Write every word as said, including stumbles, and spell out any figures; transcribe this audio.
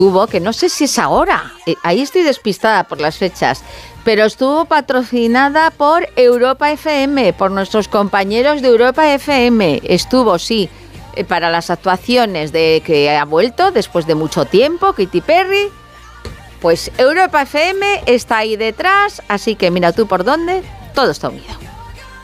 Hubo, que no sé si es ahora, eh, ahí estoy despistada por las fechas, pero estuvo patrocinada por Europa F M, por nuestros compañeros de Europa F M. Estuvo, sí, eh, para las actuaciones de que ha vuelto después de mucho tiempo, Katy Perry. Pues Europa F M está ahí detrás, así que mira tú por dónde, todo está unido.